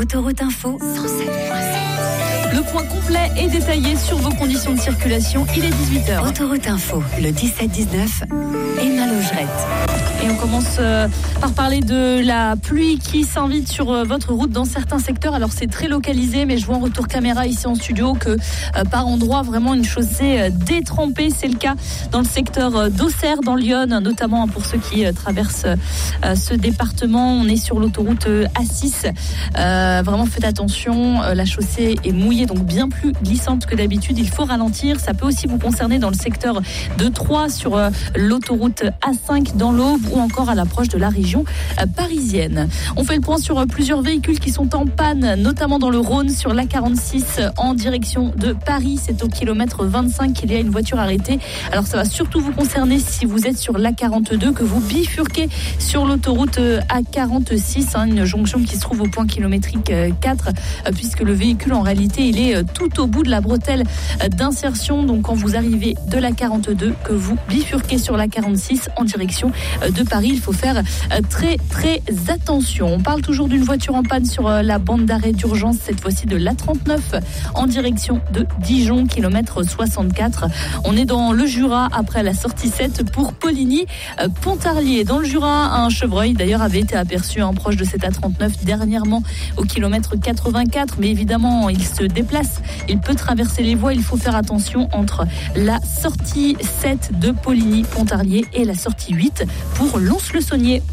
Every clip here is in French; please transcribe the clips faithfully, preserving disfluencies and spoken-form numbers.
Autoroute Info cent sept virgule sept. Le point complet est détaillé sur vos conditions de circulation. Il est dix-huit heures. Autoroute Info, le dix-sept dix-neuf, Emma Logerette. Et on commence euh, par parler de la pluie qui s'invite sur euh, votre route dans certains secteurs. Alors c'est très localisé, mais je vois en retour caméra ici en studio que euh, par endroits vraiment une chaussée euh, détrempée. C'est le cas dans le secteur euh, d'Auxerre, dans l'Yonne, notamment pour ceux qui euh, traversent euh, ce département. On est sur l'autoroute euh, A six. Euh, vraiment faites attention, euh, la chaussée est mouillée, donc bien plus glissante que d'habitude. Il faut ralentir. Ça peut aussi vous concerner dans le secteur de Troyes, sur euh, l'autoroute A cinq dans l'Aube, ou encore à l'approche de la région parisienne. On fait le point sur plusieurs véhicules qui sont en panne, notamment dans le Rhône, sur l'A quarante-six en direction de Paris. C'est au kilomètre vingt-cinq qu'il y a une voiture arrêtée. Alors ça va surtout vous concerner si vous êtes sur l'A quarante-deux, que vous bifurquez sur l'autoroute A quarante-six, hein, une jonction qui se trouve au point kilométrique quatre, puisque le véhicule en réalité il est tout au bout de la bretelle d'insertion. Donc quand vous arrivez de l'A quarante-deux, que vous bifurquez sur l'A quarante-six en direction de Paris, il faut faire très très attention. On parle toujours d'une voiture en panne sur la bande d'arrêt d'urgence, cette fois-ci de l'A trente-neuf en direction de Dijon, kilomètre soixante-quatre. On est dans le Jura après la sortie sept pour Poligny-Pontarlier. Dans le Jura, un chevreuil d'ailleurs avait été aperçu hein, proche de cette A trente-neuf dernièrement au kilomètre quatre-vingt-quatre, mais évidemment il se déplace, il peut traverser les voies. Il faut faire attention entre la sortie sept de Poligny-Pontarlier et la sortie huit pour Lons-le-Saunier.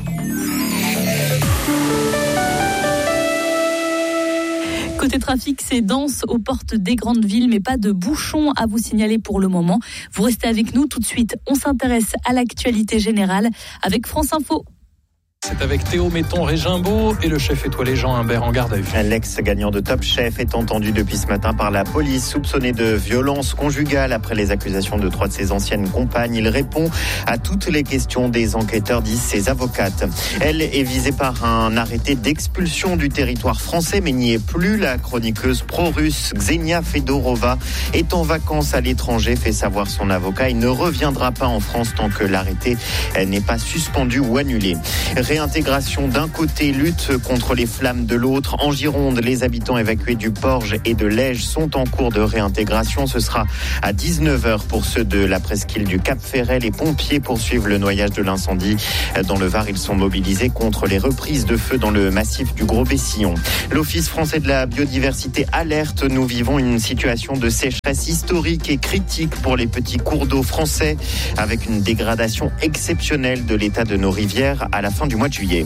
Côté trafic, c'est dense aux portes des grandes villes, mais pas de bouchons à vous signaler pour le moment. Vous restez avec nous tout de suite. On s'intéresse à l'actualité générale avec France Info. C'est avec Théo Metton-Régimbaud et le chef étoilé Jean Humbert en garde à vue. L'ex-gagnant de Top Chef est entendu depuis ce matin par la police, soupçonné de violence conjugale après les accusations de trois de ses anciennes compagnes. Il répond à toutes les questions des enquêteurs, disent ses avocates. Elle est visée par un arrêté d'expulsion du territoire français, mais n'y est plus. La chroniqueuse pro-russe Ksenia Fedorova est en vacances à l'étranger, fait savoir son avocat. Il ne reviendra pas en France tant que l'arrêté n'est pas suspendu ou annulé. Réintégration d'un côté, lutte contre les flammes de l'autre. En Gironde, les habitants évacués du Porge et de l'Ège sont en cours de réintégration. Ce sera à dix-neuf heures pour ceux de la presqu'île du Cap-Ferret. Les pompiers poursuivent le noyage de l'incendie. Dans le Var, ils sont mobilisés contre les reprises de feu dans le massif du Gros-Bessillon. L'Office français de la biodiversité alerte. Nous vivons une situation de sécheresse historique et critique pour les petits cours d'eau français, avec une dégradation exceptionnelle de l'état de nos rivières à la fin du mois de juillet.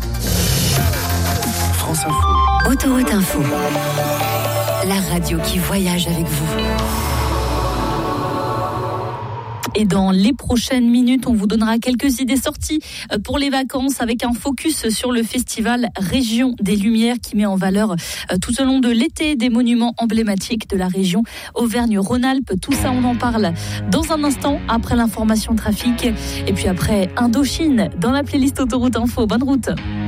France Info. Autoroute Info, la radio qui voyage avec vous. Et dans les prochaines minutes, on vous donnera quelques idées sorties pour les vacances avec un focus sur le festival Région des Lumières qui met en valeur tout au long de l'été des monuments emblématiques de la région Auvergne-Rhône-Alpes. Tout ça, on en parle dans un instant après l'information trafic et puis après Indochine dans la playlist Autoroute Info. Bonne route.